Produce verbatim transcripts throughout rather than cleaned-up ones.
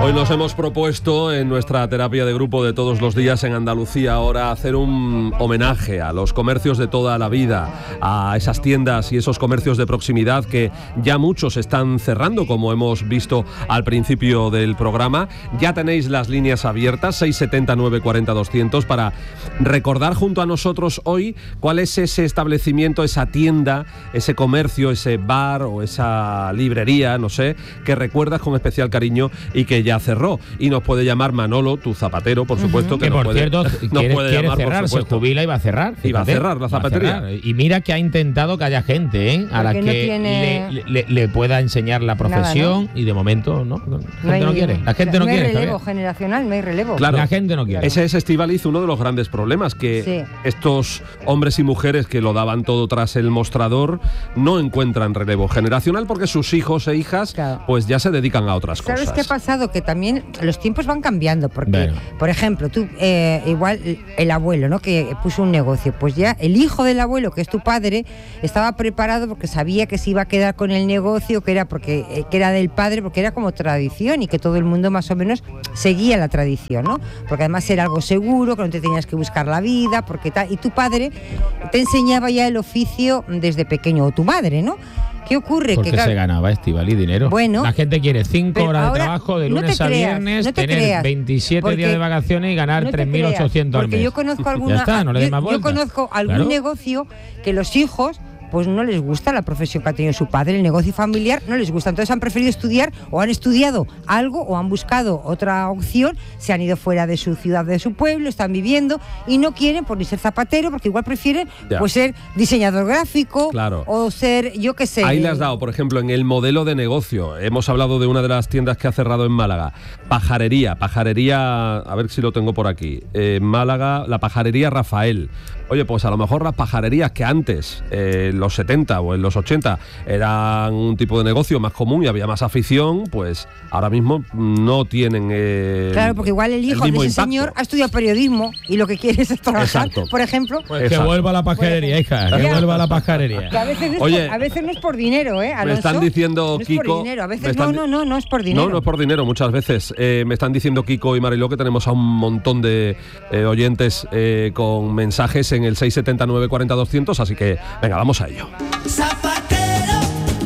Hoy nos hemos propuesto en nuestra terapia de grupo de todos los días en Andalucía ahora hacer un homenaje a los comercios de toda la vida, a esas tiendas y esos comercios de proximidad que ya muchos están cerrando, como hemos visto al principio del programa. Ya tenéis las líneas abiertas, seis setenta, nueve cuarenta, doscientos, para recordar junto a nosotros hoy cuál es ese establecimiento, esa tienda, ese comercio, ese bar o esa librería, no sé, que recuerdas con especial cariño y que ya cerró. Y nos puede llamar Manolo, tu zapatero, por supuesto, uh-huh. que, que nos por puede, cierto, nos quiere, puede quiere llamar, cerrar, por supuesto. Se jubila y va a cerrar. Fíjate, y va a cerrar la zapatería. Cerrar. Y mira que ha intentado que haya gente, ¿eh? a la no que tiene... le, le, le pueda enseñar la profesión. Nada, ¿no? Y de momento no, la gente no, hay, no quiere. La gente no, no quiere. No hay relevo generacional, no hay relevo. Claro, la gente no quiere. Ese es, Estíbaliz, uno de los grandes problemas, que sí. estos hombres y mujeres que lo daban todo tras el mostrador no encuentran relevo generacional porque sus hijos e hijas claro. pues ya se dedican a otras ¿Sabes cosas. ¿Sabes qué ha pasado? Que también los tiempos van cambiando porque, bueno. por ejemplo, tú, eh, igual el abuelo, ¿no? Que puso un negocio, pues ya el hijo del abuelo, que es tu padre, estaba preparado porque sabía que se iba a quedar con el negocio, que era porque eh, que era del padre, porque era como tradición y que todo el mundo más o menos seguía la tradición, ¿no? Porque además era algo seguro, que no te tenías que buscar la vida, porque tal, y tu padre te enseñaba ya el oficio desde pequeño, o tu madre, ¿no? ¿Qué ocurre? Porque que, se ganaba, Estíbaliz, dinero. Bueno, la gente quiere cinco horas de trabajo de lunes no a creas, viernes, no tener creas, veintisiete días de vacaciones y ganar no tres mil ochocientos al mes. Porque yo conozco alguna, ya está, no le des más yo, yo conozco algún claro. negocio que los hijos pues no les gusta la profesión que ha tenido su padre, el negocio familiar no les gusta, entonces han preferido estudiar o han estudiado algo o han buscado otra opción, se han ido fuera de su ciudad, de su pueblo, están viviendo y no quieren por ni ser zapatero, porque igual prefieren ya. pues ser diseñador gráfico claro. o ser, yo qué sé. Ahí le has dado, por ejemplo, en el modelo de negocio, hemos hablado de una de las tiendas que ha cerrado en Málaga, pajarería, pajarería, a ver si lo tengo por aquí, en Málaga, la pajarería Rafael. Oye, pues a lo mejor las pajarerías que antes, eh, en los setenta o en los ochenta, eran un tipo de negocio más común y había más afición, pues ahora mismo no tienen eh, Claro, porque igual el hijo el de ese impacto. señor ha estudiado periodismo y lo que quiere es trabajar, Exacto. por ejemplo. Pues que vuelva a la pajarería, hija, que vuelva a la pajarería. Que a veces no es, Oye, por, a veces no es por dinero, ¿eh, Alonso? Me están diciendo, no es Kiko... por dinero, a veces están, no, no, no, no es por dinero. No, no es por dinero, muchas veces. Eh, me están diciendo Kiko y Mariló que tenemos a un montón de eh, oyentes eh, con mensajes en el seis setenta, nueve cuarenta, doscientos, así que venga, vamos a ello. Zapatero,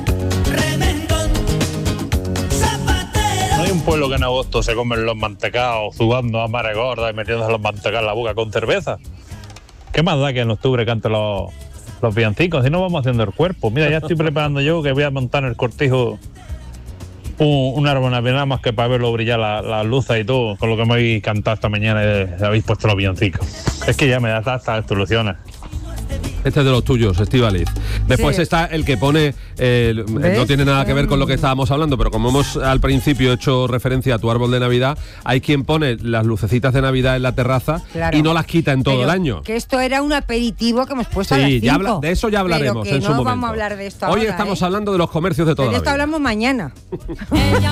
remendón, zapatero. No hay un pueblo que en agosto se comen los mantecaos, jugando a mare gorda y metiéndose los mantecaos en la boca con cerveza. ¿Qué más da que en octubre canten los, los villancicos? Si no vamos haciendo el cuerpo. Mira, ya estoy preparando yo que voy a montar en el cortijo un, un árbol nada más que para verlo brillar las la luces y todo, con lo que me habéis cantado esta mañana y habéis puesto los villancicos. Es que ya me das hasta soluciones. Este es de los tuyos, Estíbaliz. Después sí. está el que pone, eh, no tiene nada que ver con lo que estábamos hablando, pero como hemos al principio hecho referencia a tu árbol de Navidad, hay quien pone las lucecitas de Navidad en la terraza claro. y no las quita en todo pero el año. Que esto era un aperitivo que hemos puesto sí, a las cinco. Ya habla, de eso ya hablaremos pero que en no su momento. vamos a hablar de esto Hoy ahora, estamos ¿eh? hablando de los comercios de toda de la esto vida. hablamos mañana.